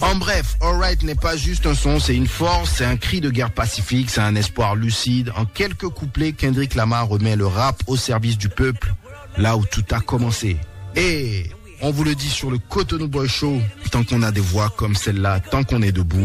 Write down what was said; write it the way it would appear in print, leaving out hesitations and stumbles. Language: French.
En bref, Alright n'est pas juste un son, c'est une force, c'est un cri de guerre pacifique, c'est un espoir lucide. En quelques couplets, Kendrick Lamar remet le rap au service du peuple, là où tout a commencé. Et on vous le dit sur le Cotonou Boy Show, tant qu'on a des voix comme celle-là, tant qu'on est debout,